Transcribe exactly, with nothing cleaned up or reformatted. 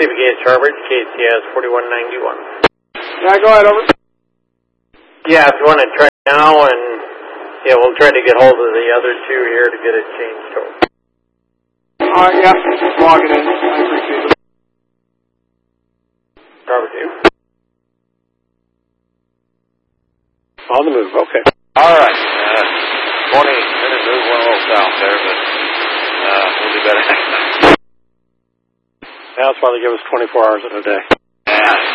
C B K Starbridge, K C S forty-one ninety-one. Yeah, go ahead, over. Yeah, if you want to try now, and yeah, we'll try to get hold of the other two here to get it changed over. All right, yeah, just log it in. I appreciate it. Starbridge two. On the move, okay. All right. Uh, twenty minute move, one a little south there, but uh, we'll do better next time. That's why they give us twenty-four hours in a day. Yeah.